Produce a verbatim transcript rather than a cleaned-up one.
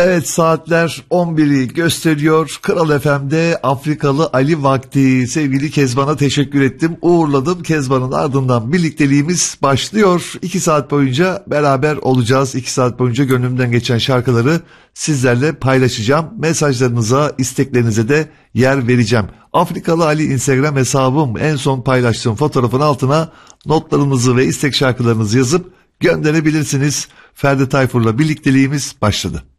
Evet, saatler on biri gösteriyor. Kral F M'de Afrikalı Ali vakti. Sevgili Kezban'a teşekkür ettim. Uğurladım. Kezban'ın ardından birlikteliğimiz başlıyor. iki saat boyunca beraber olacağız. iki saat boyunca gönlümden geçen şarkıları sizlerle paylaşacağım. Mesajlarınıza, isteklerinize de yer vereceğim. Afrikalı Ali Instagram hesabım. En son paylaştığım fotoğrafın altına notlarınızı ve istek şarkılarınızı yazıp gönderebilirsiniz. Ferdi Tayfur'la birlikteliğimiz başladı.